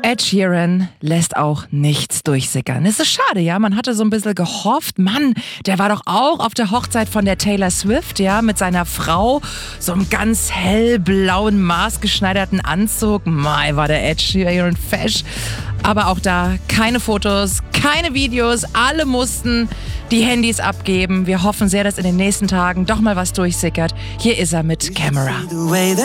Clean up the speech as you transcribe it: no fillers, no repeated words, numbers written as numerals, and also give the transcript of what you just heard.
Ed Sheeran lässt auch nichts durchsickern. Es ist schade, ja. Man hatte so ein bisschen gehofft, Mann, der war doch auch auf der Hochzeit von der Taylor Swift, ja, mit seiner Frau. So einem ganz hellblauen, maßgeschneiderten Anzug. Mai, war der Ed Sheeran fesch. Aber auch da keine Fotos, keine Videos. Alle mussten die Handys abgeben. Wir hoffen sehr, dass in den nächsten Tagen doch mal was durchsickert. Hier ist er mit Camera.